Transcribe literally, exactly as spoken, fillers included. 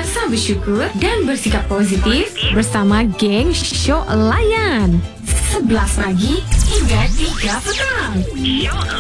Senantiasa bersyukur dan bersikap positif bersama geng Syok Layan. sebelas pagi hingga tiga petang.